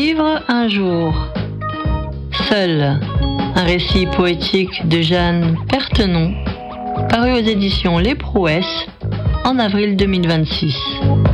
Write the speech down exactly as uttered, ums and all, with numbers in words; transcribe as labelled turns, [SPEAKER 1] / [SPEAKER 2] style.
[SPEAKER 1] vivre un jour. Seul, un récit poétique de Jeanne Pertenon, paru aux éditions Les Prouesses en avril deux mille vingt-six.